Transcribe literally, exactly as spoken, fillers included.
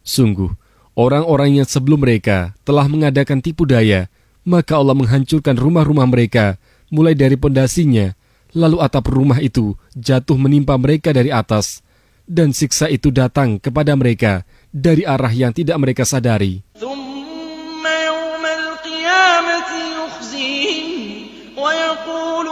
Sungguh, orang-orang yang sebelum mereka telah mengadakan tipu daya, maka Allah menghancurkan rumah-rumah mereka mulai dari pondasinya, lalu atap rumah itu jatuh menimpa mereka dari atas, dan siksa itu datang kepada mereka dari arah yang tidak mereka sadari.